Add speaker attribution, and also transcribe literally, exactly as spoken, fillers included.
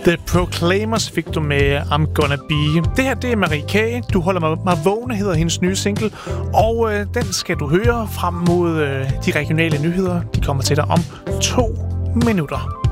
Speaker 1: The Proclaimers fik du med I'm Gonna Be. Det her, det er Marie K. Du holder mig, mig vågne, hedder hendes nye single. Og øh, den skal du høre frem mod øh, de regionale nyheder. De kommer til dig om to minutter.